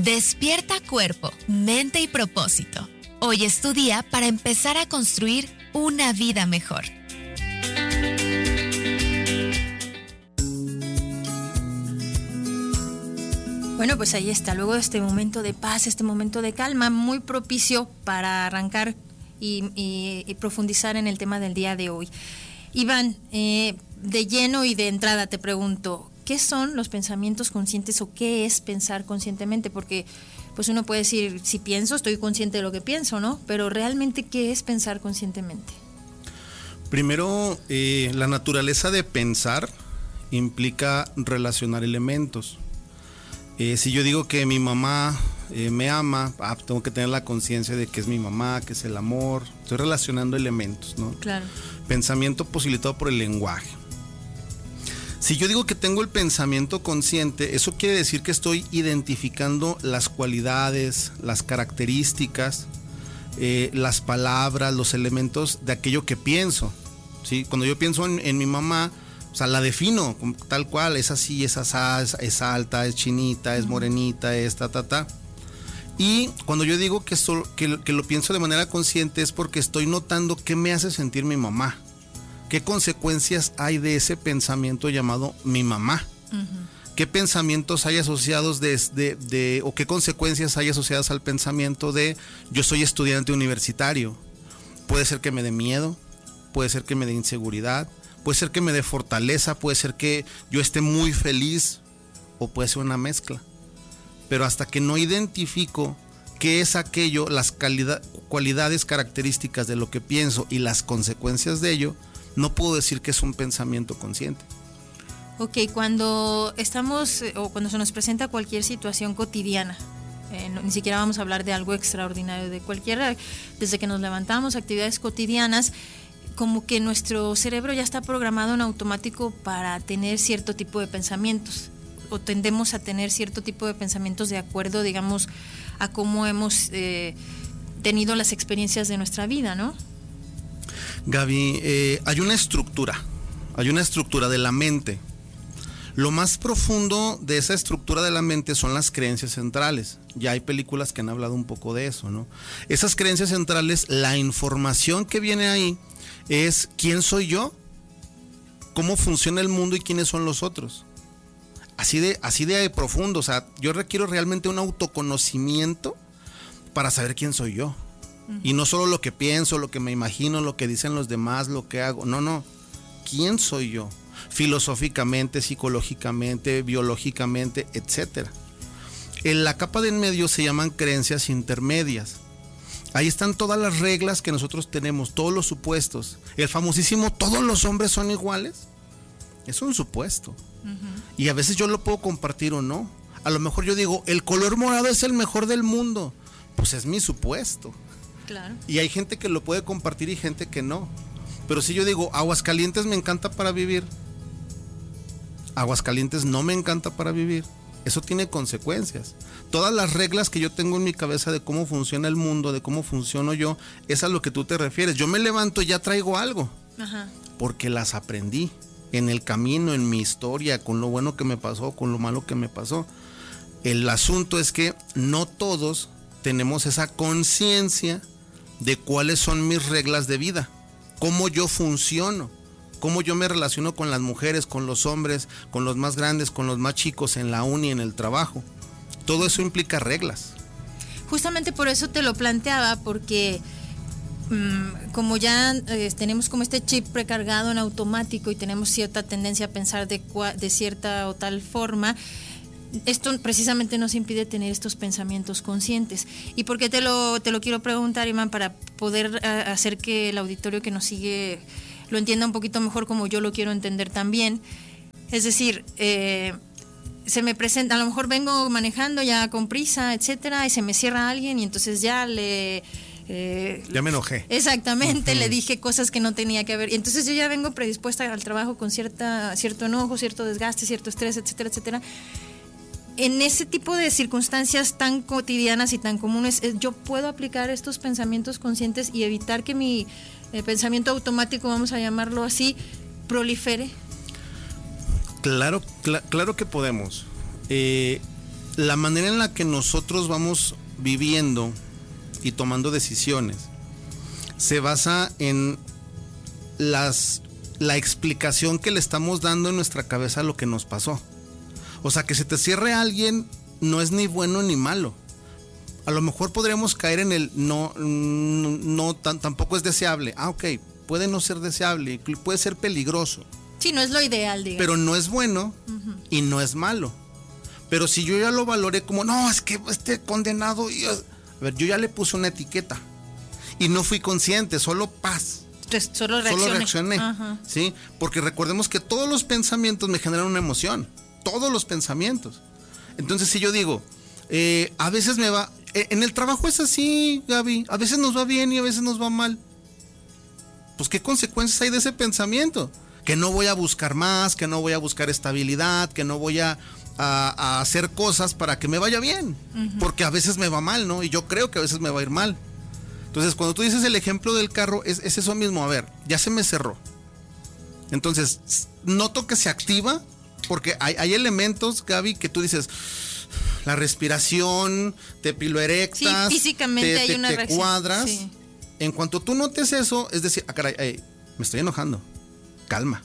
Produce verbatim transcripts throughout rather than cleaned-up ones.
Despierta cuerpo, mente y propósito. Hoy es tu día para empezar a construir una vida mejor. Bueno, pues ahí está, luego de este momento de paz, este momento de calma, muy propicio para arrancar y, y, y profundizar en el tema del día de hoy. Iván, eh, de lleno y de entrada te pregunto, ¿qué son los pensamientos conscientes o qué es pensar conscientemente? Porque pues uno puede decir, si pienso, estoy consciente de lo que pienso, ¿no? Pero realmente, ¿qué es pensar conscientemente? Primero, eh, la naturaleza de pensar implica relacionar elementos. Eh, si yo digo que mi mamá eh, me ama, ah, tengo que tener la conciencia de que es mi mamá, que es el amor. Estoy relacionando elementos, ¿no? Claro. Pensamiento posibilitado por el lenguaje. Si yo digo que tengo el pensamiento consciente, eso quiere decir que estoy identificando las cualidades, las características, eh, las palabras, los elementos de aquello que pienso, ¿sí? Cuando yo pienso en, en mi mamá, o sea, la defino tal cual, es así, es asá, es, es alta, es chinita, es morenita, es ta, ta, ta. Y cuando yo digo que, esto, que, que lo pienso de manera consciente es porque estoy notando qué me hace sentir mi mamá. ¿Qué consecuencias hay de ese pensamiento llamado mi mamá? Uh-huh. ¿Qué pensamientos hay asociados de, de, de, o qué consecuencias hay asociadas al pensamiento de yo soy estudiante universitario? Puede ser que me dé miedo, puede ser que me dé inseguridad, puede ser que me dé fortaleza, puede ser que yo esté muy feliz o puede ser una mezcla. Pero hasta que no identifico qué es aquello, las calidad, cualidades características de lo que pienso y las consecuencias de ello, no puedo decir que es un pensamiento consciente. Ok, cuando estamos o cuando se nos presenta cualquier situación cotidiana, eh, no, ni siquiera vamos a hablar de algo extraordinario, de cualquier, desde que nos levantamos, actividades cotidianas, como que nuestro cerebro ya está programado en automático para tener cierto tipo de pensamientos, o tendemos a tener cierto tipo de pensamientos de acuerdo, digamos, a cómo hemos eh, tenido las experiencias de nuestra vida, ¿no? Gaby, eh, hay una estructura, hay una estructura de la mente. Lo más profundo de esa estructura de la mente son las creencias centrales. Ya hay películas que han hablado un poco de eso, ¿no? Esas creencias centrales, la información que viene ahí es quién soy yo, cómo funciona el mundo y quiénes son los otros. Así de, así de profundo, o sea, yo requiero realmente un autoconocimiento para saber quién soy yo. Uh-huh. Y no solo lo que pienso, lo que me imagino, lo que dicen los demás, lo que hago. No, no. ¿Quién soy yo? Filosóficamente, psicológicamente, biológicamente, etcétera. En la capa de en medio se llaman creencias intermedias. Ahí están todas las reglas que nosotros tenemos, todos los supuestos. El famosísimo ¿todos los hombres son iguales? Es un supuesto. Uh-huh. Y a veces yo lo puedo compartir o no. A lo mejor yo digo, el color morado es el mejor del mundo. Pues es mi supuesto. Claro. Y hay gente que lo puede compartir y gente que no. Pero si yo digo, Aguascalientes me encanta para vivir, Aguascalientes no me encanta para vivir, eso tiene consecuencias. Todas las reglas que yo tengo en mi cabeza de cómo funciona el mundo, de cómo funciono yo, es a lo que tú te refieres. Yo me levanto y ya traigo algo. Ajá. Porque las aprendí en el camino, en mi historia, con lo bueno que me pasó, con lo malo que me pasó. El asunto es que no todos tenemos esa conciencia de cuáles son mis reglas de vida, cómo yo funciono, cómo yo me relaciono con las mujeres, con los hombres, con los más grandes, con los más chicos, en la uni, en el trabajo. Todo eso implica reglas. Justamente por eso te lo planteaba, porque mmm, como ya eh, tenemos como este chip precargado en automático y tenemos cierta tendencia a pensar de, cua- de cierta o tal forma, esto precisamente nos impide tener estos pensamientos conscientes. ¿Y por qué te lo, te lo quiero preguntar, Iván? Para poder uh, hacer que el auditorio que nos sigue lo entienda un poquito mejor como yo lo quiero entender también. Es decir, eh, se me presenta, a lo mejor vengo manejando ya con prisa, etcétera, y se me cierra alguien y entonces ya le... Eh, ya me enojé. Exactamente, uh-huh. Le dije cosas que no tenía que ver. Y entonces yo ya vengo predispuesta al trabajo con cierta, cierto enojo, cierto desgaste, cierto estrés, etcétera, etcétera. En ese tipo de circunstancias tan cotidianas y tan comunes, yo puedo aplicar estos pensamientos conscientes y evitar que mi eh, pensamiento automático, vamos a llamarlo así, prolifere. Claro, cl- claro que podemos. Eh, la manera en la que nosotros vamos viviendo y tomando decisiones se basa en las, la explicación que le estamos dando en nuestra cabeza a lo que nos pasó. O sea, que se te cierre alguien no es ni bueno ni malo. A lo mejor podríamos caer en el no, no, no tan, tampoco es deseable. Ah, ok, puede no ser deseable, puede ser peligroso. Sí, no es lo ideal, digamos. Pero no es bueno uh-huh. y no es malo. Pero si yo ya lo valoré como, no, es que este condenado, yo, a ver, yo ya le puse una etiqueta y no fui consciente, solo paz. Solo reaccioné. Solo reaccioné, uh-huh. ¿sí? Porque recordemos que todos los pensamientos me generan una emoción, todos los pensamientos. Entonces, si yo digo, eh, a veces me va, eh, en el trabajo es así, Gaby, a veces nos va bien y a veces nos va mal. Pues, ¿qué consecuencias hay de ese pensamiento? Que no voy a buscar más, que no voy a buscar estabilidad, que no voy a, a, a hacer cosas para que me vaya bien. Uh-huh. Porque a veces me va mal, ¿no? Y yo creo que a veces me va a ir mal. Entonces, cuando tú dices el ejemplo del carro, es, es eso mismo. A ver, ya se me cerró. Entonces, noto que se activa, porque hay, hay elementos, Gaby, que tú dices, la respiración, te piloerectas, sí, físicamente te, hay te, una te reacción. cuadras. Sí. En cuanto tú notes eso, es decir, ah, caray, hey, me estoy enojando. Calma.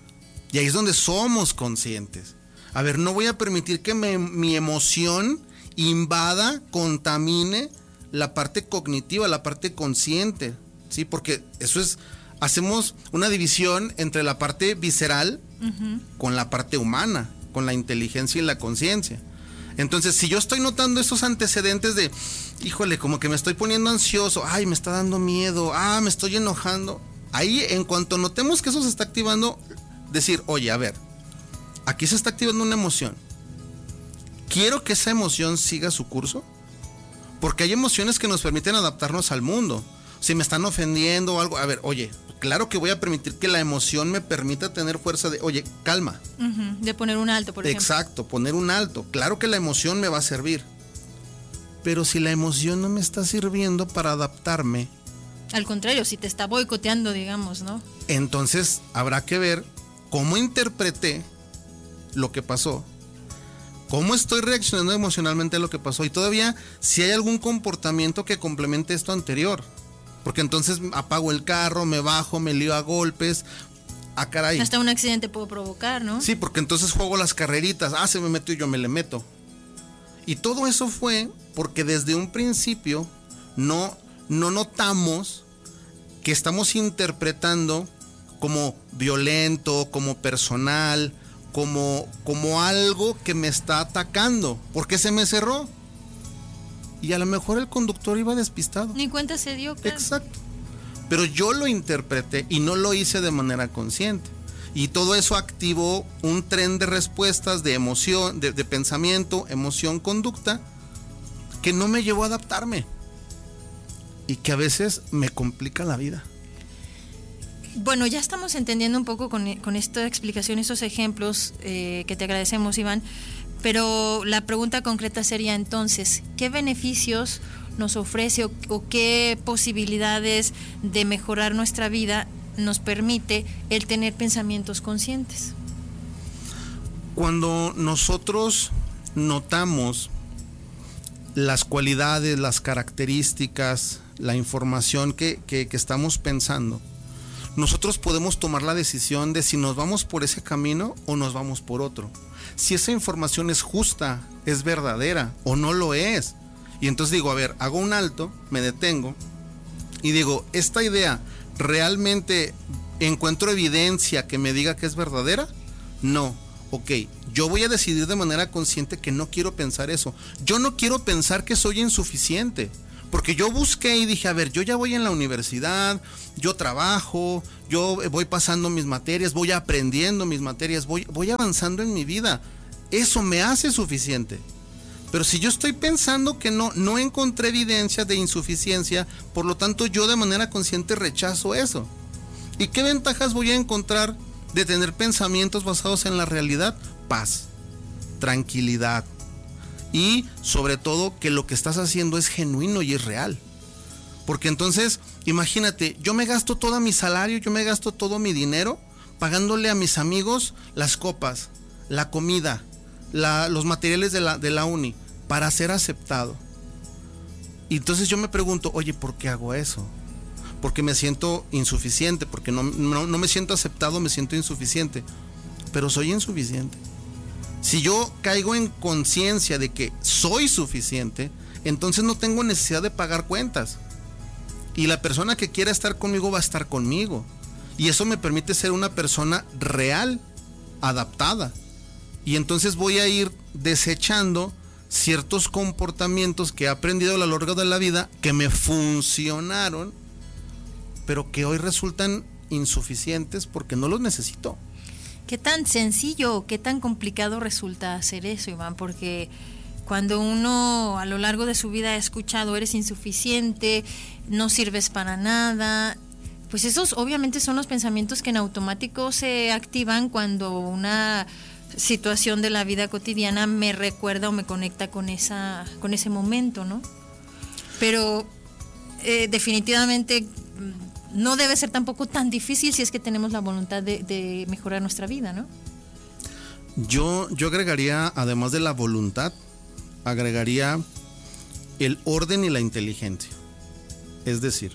Y ahí es donde somos conscientes. A ver, no voy a permitir que me, mi emoción invada, contamine la parte cognitiva, la parte consciente, ¿sí? Porque eso es, hacemos una división entre la parte visceral uh-huh. con la parte humana, con la inteligencia y la conciencia. Entonces, si yo estoy notando esos antecedentes de, híjole, como que me estoy poniendo ansioso, ay, me está dando miedo, ah, me estoy enojando, ahí en cuanto notemos que eso se está activando, decir, oye, a ver, aquí se está activando una emoción, ¿quiero que esa emoción siga su curso? Porque hay emociones que nos permiten adaptarnos al mundo. Si me están ofendiendo o algo, a ver, oye, claro que voy a permitir que la emoción me permita tener fuerza de, oye, calma. Uh-huh, de poner un alto, por ejemplo. Exacto, poner un alto. Claro que la emoción me va a servir. Pero si la emoción no me está sirviendo para adaptarme. Al contrario, si te está boicoteando, digamos, ¿no? Entonces habrá que ver cómo interpreté lo que pasó. ¿Cómo estoy reaccionando emocionalmente a lo que pasó? Y todavía si hay algún comportamiento que complemente esto anterior. Porque entonces apago el carro, me bajo, me lío a golpes. Ah, caray. Hasta un accidente puedo provocar, ¿no? Sí, porque entonces juego las carreritas. Ah, se me metió y yo me le meto. Y todo eso fue porque desde un principio no, no notamos que estamos interpretando como violento, como personal, Como, como algo que me está atacando, porque se me cerró. Y a lo mejor el conductor iba despistado. Ni cuenta se dio, claro. Exacto. Pero yo lo interpreté y no lo hice de manera consciente. Y todo eso activó un tren de respuestas, de emoción, de, de pensamiento, emoción, conducta, que no me llevó a adaptarme. Y que a veces me complica la vida. Bueno, ya estamos entendiendo un poco con, con esta explicación, estos ejemplos eh, que te agradecemos, Iván, pero la pregunta concreta sería entonces, ¿qué beneficios nos ofrece o, o qué posibilidades de mejorar nuestra vida nos permite el tener pensamientos conscientes? Cuando nosotros notamos las cualidades, las características, la información que, que, que estamos pensando, nosotros podemos tomar la decisión de si nos vamos por ese camino o nos vamos por otro. Si esa información es justa, es verdadera o no lo es. Y entonces digo, a ver, hago un alto, me detengo y digo, ¿esta idea realmente encuentro evidencia que me diga que es verdadera? No. Ok, yo voy a decidir de manera consciente que no quiero pensar eso. Yo no quiero pensar que soy insuficiente. Porque yo busqué y dije, a ver, yo ya voy en la universidad, yo trabajo, yo voy pasando mis materias, voy aprendiendo mis materias, voy, voy avanzando en mi vida. Eso me hace suficiente. Pero si yo estoy pensando que no, no encontré evidencia de insuficiencia, por lo tanto yo de manera consciente rechazo eso. ¿Y qué ventajas voy a encontrar de tener pensamientos basados en la realidad? Paz, tranquilidad. Y sobre todo que lo que estás haciendo es genuino y es real. Porque entonces, imagínate, yo me gasto todo mi salario, yo me gasto todo mi dinero pagándole a mis amigos las copas, la comida, la, los materiales de la, de la uni para ser aceptado. Y entonces yo me pregunto, oye, ¿por qué hago eso? Porque me siento insuficiente, porque no, no, no me siento aceptado, me siento insuficiente. Pero soy insuficiente. Si yo caigo en conciencia de que soy suficiente, entonces no tengo necesidad de pagar cuentas. Y la persona que quiera estar conmigo va a estar conmigo. Y eso me permite ser una persona real, adaptada. Y entonces voy a ir desechando ciertos comportamientos que he aprendido a lo largo de la vida que me funcionaron, pero que hoy resultan insuficientes porque no los necesito. ¿Qué tan sencillo o qué tan complicado resulta hacer eso, Iván? Porque cuando uno a lo largo de su vida ha escuchado eres insuficiente, no sirves para nada, pues esos obviamente son los pensamientos que en automático se activan cuando una situación de la vida cotidiana me recuerda o me conecta con esa con ese momento, ¿no? Pero eh, definitivamente no debe ser tampoco tan difícil si es que tenemos la voluntad de, de mejorar nuestra vida, ¿no? Yo, yo agregaría, además de la voluntad, agregaría el orden y la inteligencia. Es decir,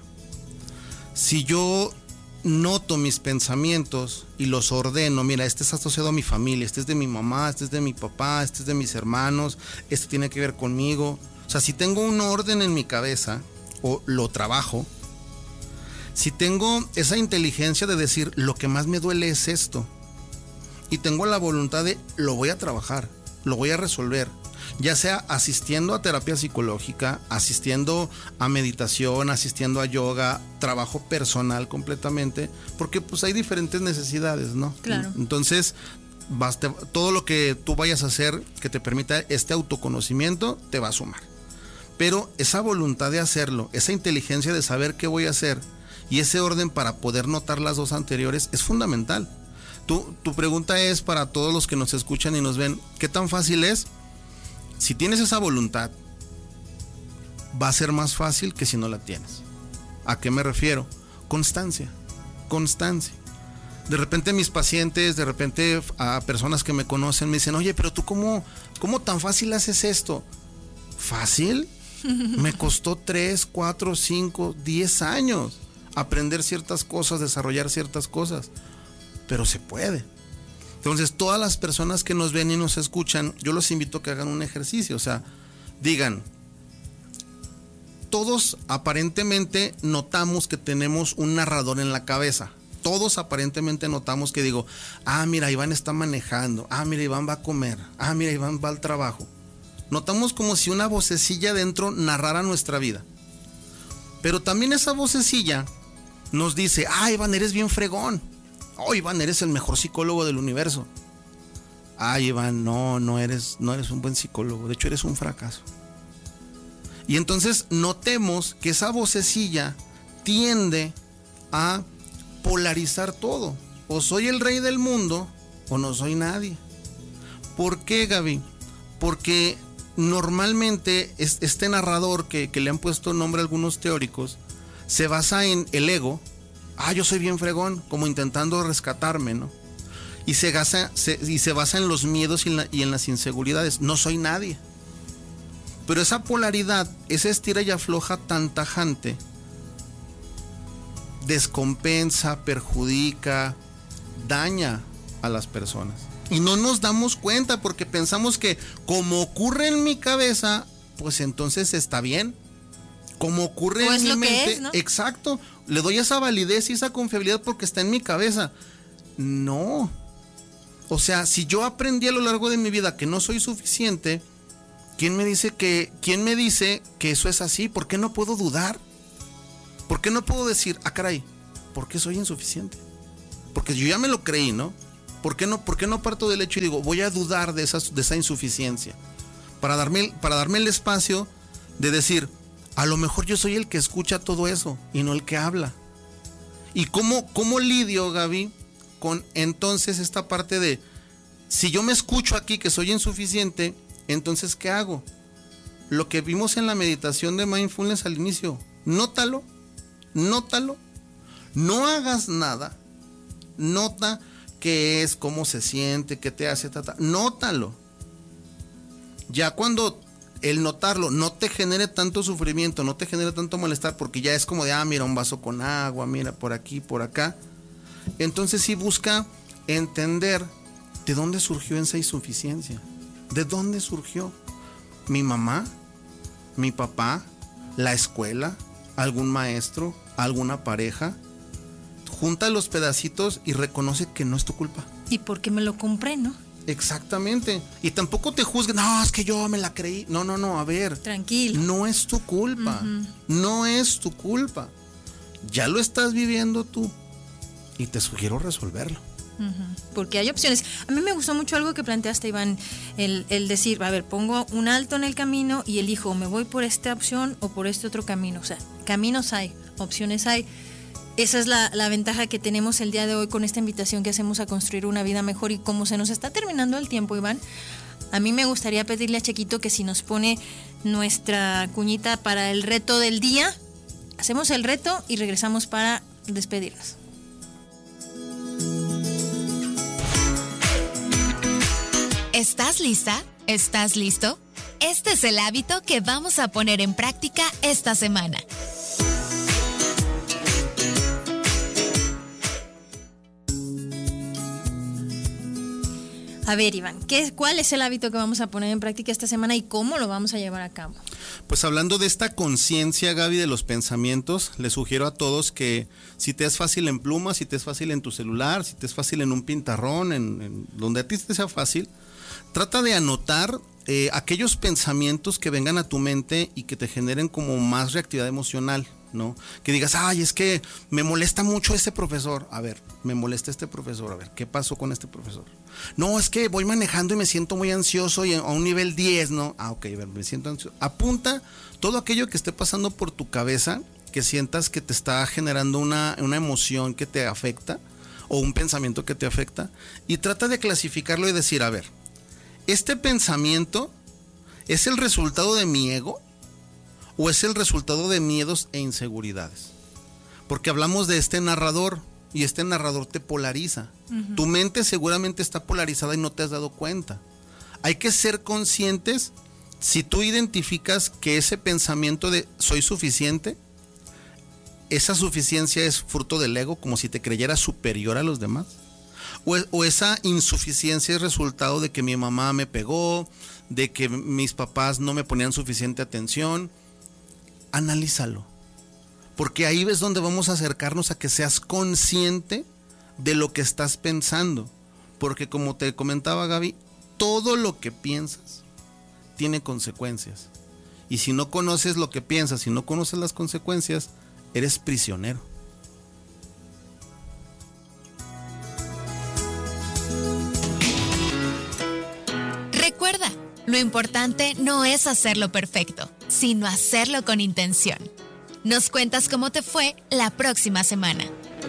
si yo noto mis pensamientos y los ordeno, mira, este es asociado a mi familia, este es de mi mamá, este es de mi papá, este es de mis hermanos, este tiene que ver conmigo. O sea, si tengo un orden en mi cabeza o lo trabajo, si tengo esa inteligencia de decir, lo que más me duele es esto, y tengo la voluntad de, lo voy a trabajar, lo voy a resolver, ya sea asistiendo a terapia psicológica, asistiendo a meditación, asistiendo a yoga, trabajo personal completamente, porque pues hay diferentes necesidades, ¿no? Claro. Entonces, basta, todo lo que tú vayas a hacer que te permita este autoconocimiento, te va a sumar. Pero esa voluntad de hacerlo, esa inteligencia de saber qué voy a hacer, y ese orden para poder notar las dos anteriores es fundamental. Tu, tu pregunta es para todos los que nos escuchan y nos ven, ¿qué tan fácil es? Si tienes esa voluntad, va a ser más fácil que si no la tienes. ¿A qué me refiero? Constancia, constancia. De repente mis pacientes, de repente a personas que me conocen me dicen, oye, pero tú cómo, cómo tan fácil haces esto. ¿Fácil? Me costó tres, cuatro, cinco, diez años aprender ciertas cosas, desarrollar ciertas cosas, pero se puede. Entonces, todas las personas que nos ven y nos escuchan, yo los invito a que hagan un ejercicio, o sea, digan, todos aparentemente notamos que tenemos un narrador en la cabeza, todos aparentemente notamos que digo, ah, mira, Iván está manejando, ah, mira, Iván va a comer, ah, mira, Iván va al trabajo. Notamos como si una vocecilla dentro narrara nuestra vida. Pero también esa vocecilla nos dice, ah, Iván, eres bien fregón. Oh, Iván, eres el mejor psicólogo del universo. Ay, Iván, no, no eres, no eres un buen psicólogo. De hecho, eres un fracaso. Y entonces notemos que esa vocecilla tiende a polarizar todo. O soy el rey del mundo o no soy nadie. ¿Por qué, Gaby? Porque normalmente este narrador que, que le han puesto nombre a algunos teóricos se basa en el ego. Ah, yo soy bien fregón, como intentando rescatarme, ¿no? Y se, basa, se, y se basa en los miedos y en, la, y en las inseguridades. No soy nadie. Pero esa polaridad, esa estira y afloja tan tajante, descompensa, perjudica, daña a las personas. Y no nos damos cuenta porque pensamos que como ocurre en mi cabeza, pues entonces está bien. Como ocurre en mi mente, es, ¿no? Exacto, le doy esa validez y esa confiabilidad porque está en mi cabeza. No. O sea, si yo aprendí a lo largo de mi vida que no soy suficiente, ¿quién me dice que, quién me dice que eso es así? ¿Por qué no puedo dudar? ¿Por qué no puedo decir, ah, caray, ¿por qué soy insuficiente? Porque yo ya me lo creí, ¿no? ¿Por qué no, por qué no parto del hecho y digo, voy a dudar de esa, de esa insuficiencia? Para darme, para darme el espacio de decir, a lo mejor yo soy el que escucha todo eso y no el que habla. ¿Y cómo, cómo lidio, Gaby, con entonces esta parte de, si yo me escucho aquí que soy insuficiente, entonces ¿qué hago? Lo que vimos en la meditación de mindfulness al inicio, nótalo, nótalo, no hagas nada, nota qué es, cómo se siente, qué te hace, tata, nótalo. Ya cuando el notarlo no te genere tanto sufrimiento, no te genere tanto malestar, porque ya es como de, ah, mira, un vaso con agua, mira, por aquí, por acá. Entonces sí busca entender de dónde surgió esa insuficiencia. ¿De dónde surgió? ¿Mi mamá? ¿Mi papá? ¿La escuela? ¿Algún maestro? ¿Alguna pareja? Junta los pedacitos y reconoce que no es tu culpa. Y porque me lo compré, ¿no? Exactamente. Y tampoco te juzguen, no, es que yo me la creí. No, no, no, a ver. Tranquilo. No es tu culpa. Uh-huh. No es tu culpa. Ya lo estás viviendo tú. Y te sugiero resolverlo. Uh-huh. Porque hay opciones. A mí me gustó mucho algo que planteaste, Iván, el, el decir, a ver, pongo un alto en el camino y elijo, me voy por esta opción o por este otro camino. O sea, caminos hay, opciones hay. Esa es la, la ventaja que tenemos el día de hoy con esta invitación que hacemos a construir una vida mejor. Y como se nos está terminando el tiempo, Iván, a mí me gustaría pedirle a Chequito que si nos pone nuestra cuñita para el reto del día, hacemos el reto y regresamos para despedirnos. ¿Estás lista? ¿Estás listo? Este es el hábito que vamos a poner en práctica esta semana. A ver, Iván, ¿qué, ¿cuál es el hábito que vamos a poner en práctica esta semana y cómo lo vamos a llevar a cabo? Pues hablando de esta conciencia, Gaby, de los pensamientos, les sugiero a todos que si te es fácil en pluma, si te es fácil en tu celular, si te es fácil en un pintarrón, en, en donde a ti te sea fácil, trata de anotar eh, aquellos pensamientos que vengan a tu mente y que te generen como más reactividad emocional, ¿no? Que digas, ay, es que me molesta mucho este profesor. A ver, me molesta este profesor. A ver, ¿qué pasó con este profesor? No, es que voy manejando y me siento muy ansioso y a un nivel diez, ¿no? Ah, ok, a ver, me siento ansioso. Apunta todo aquello que esté pasando por tu cabeza, que sientas que te está generando una, una emoción que te afecta o un pensamiento que te afecta, y trata de clasificarlo y decir, a ver, ¿este pensamiento es el resultado de mi ego o es el resultado de miedos e inseguridades? Porque hablamos de este narrador y este narrador te polariza. Uh-huh. Tu mente seguramente está polarizada y no te has dado cuenta. Hay que ser conscientes. Si tú identificas que ese pensamiento de soy suficiente, esa suficiencia es fruto del ego, como si te creyeras superior a los demás, o, o esa insuficiencia es resultado de que mi mamá me pegó, de que mis papás no me ponían suficiente atención. Analízalo, porque ahí ves donde vamos a acercarnos a que seas consciente de lo que estás pensando, porque como te comentaba Gaby, todo lo que piensas tiene consecuencias, y si no conoces lo que piensas, si no conoces las consecuencias, eres prisionero. Recuerda, lo importante no es hacerlo perfecto, sino hacerlo con intención. Nos cuentas cómo te fue la próxima semana.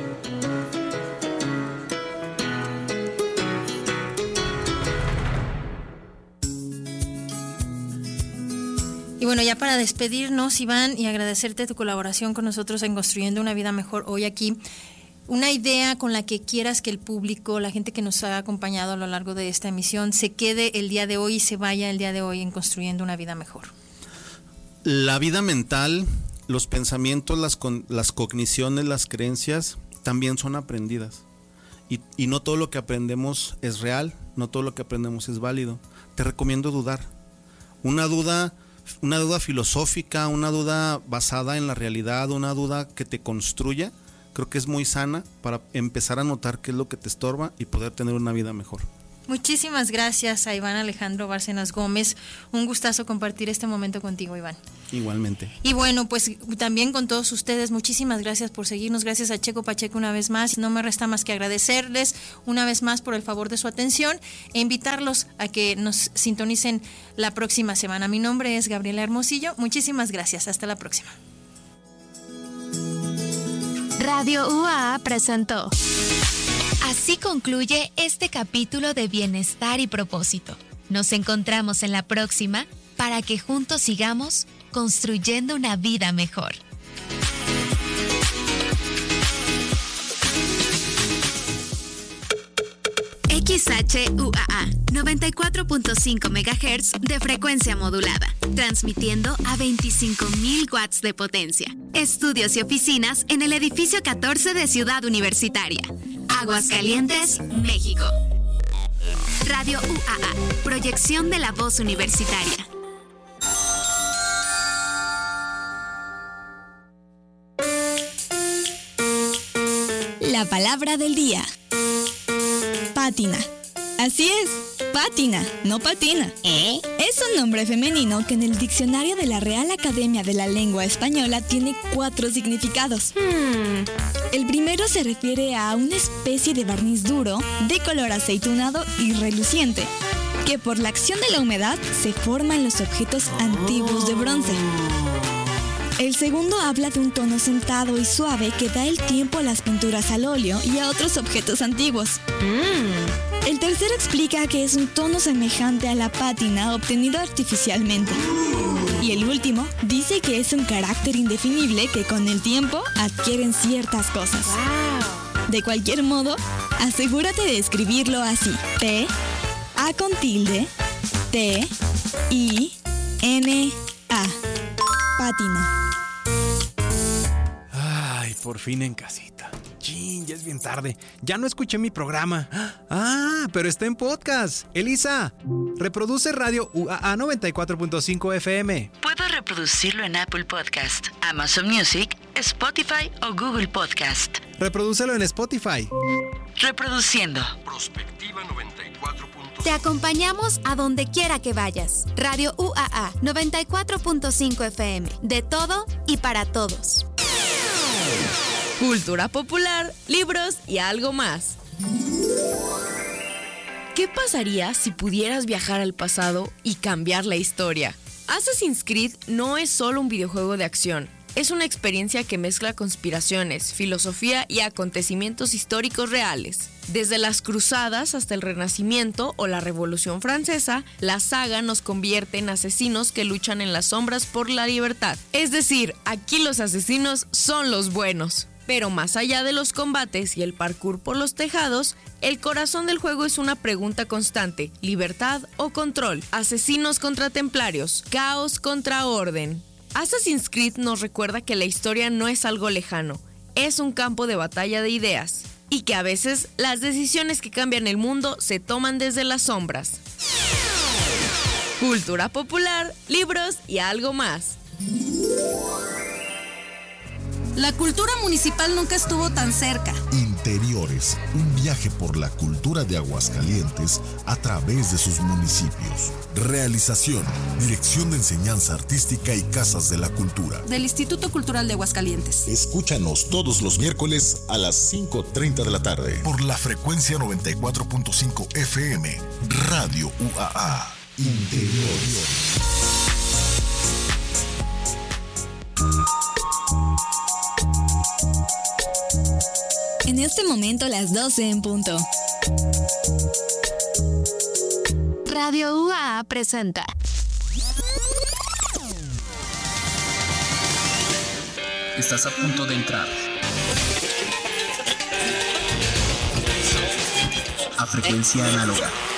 Y bueno, ya para despedirnos, Iván, y agradecerte tu colaboración con nosotros en Construyendo una Vida Mejor hoy aquí, una idea con la que quieras que el público, la gente que nos ha acompañado a lo largo de esta emisión, se quede el día de hoy y se vaya el día de hoy en Construyendo una Vida Mejor. La vida mental, los pensamientos, las, con, las cogniciones, las creencias también son aprendidas. Y, y no todo lo que aprendemos es real, no todo lo que aprendemos es válido. Te recomiendo dudar. Una duda, una duda filosófica, una duda basada en la realidad, una duda que te construya, creo que es muy sana para empezar a notar qué es lo que te estorba y poder tener una vida mejor. Muchísimas gracias a Iván Alejandro Bárcenas Gómez. Un gustazo compartir este momento contigo, Iván. Igualmente. Y bueno, pues también con todos ustedes, muchísimas gracias por seguirnos. Gracias a Checo Pacheco una vez más. No me resta más que agradecerles una vez más por el favor de su atención e invitarlos a que nos sintonicen la próxima semana. Mi nombre es Gabriela Hermosillo. Muchísimas gracias. Hasta la próxima. Radio U A A presentó. Así concluye este capítulo de Bienestar y Propósito. Nos encontramos en la próxima para que juntos sigamos construyendo una vida mejor. X H U A A, noventa y cuatro punto cinco megahertz de frecuencia modulada, transmitiendo a veinticinco mil watts de potencia. Estudios y oficinas en el edificio catorce de Ciudad Universitaria. Aguascalientes, México. Radio U A A, proyección de la voz universitaria. La palabra del día. Pátina. Así es, pátina, no patina. ¿Eh? Es un nombre femenino que en el diccionario de la Real Academia de la Lengua Española tiene cuatro significados. Hmm. El primero se refiere a una especie de barniz duro, de color aceitunado y reluciente, que por la acción de la humedad se forma en los objetos antiguos de bronce. El segundo habla de un tono sentado y suave que da el tiempo a las pinturas al óleo y a otros objetos antiguos. Mm. El tercero explica que es un tono semejante a la pátina obtenido artificialmente. Y el último dice que es un carácter indefinible que con el tiempo adquieren ciertas cosas. Wow. De cualquier modo, asegúrate de escribirlo así. P, A con tilde, T, I, N, A. Pátina. Ay, por fin en casita. Chin, ya es bien tarde. Ya no escuché mi programa. Ah, pero está en podcast. Elisa, reproduce Radio U A A noventa y cuatro punto cinco F M. Puedo reproducirlo en Apple Podcast, Amazon Music, Spotify o Google Podcast. Reprodúcelo en Spotify. Reproduciendo. Prospectiva noventa y cuatro punto cinco. Te acompañamos a donde quiera que vayas. Radio U A A noventa y cuatro punto cinco F M. De todo y para todos. Cultura popular, libros y algo más. ¿Qué pasaría si pudieras viajar al pasado y cambiar la historia? Assassin's Creed no es solo un videojuego de acción. Es una experiencia que mezcla conspiraciones, filosofía y acontecimientos históricos reales. Desde las cruzadas hasta el Renacimiento o la Revolución Francesa, la saga nos convierte en asesinos que luchan en las sombras por la libertad. Es decir, aquí los asesinos son los buenos. Pero más allá de los combates y el parkour por los tejados, el corazón del juego es una pregunta constante: ¿libertad o control? Asesinos contra templarios, caos contra orden. Assassin's Creed nos recuerda que la historia no es algo lejano, es un campo de batalla de ideas, y que a veces las decisiones que cambian el mundo se toman desde las sombras. Cultura popular, libros y algo más. La cultura municipal nunca estuvo tan cerca. Interiores, un viaje por la cultura de Aguascalientes a través de sus municipios. Realización, Dirección de Enseñanza Artística y Casas de la Cultura. Del Instituto Cultural de Aguascalientes. Escúchanos todos los miércoles a las cinco treinta de la tarde. Por la frecuencia noventa y cuatro punto cinco F M. Radio U A A. Interiores. En este momento las doce en punto. Radio U A A presenta Estás a punto de entrar a frecuencia análoga.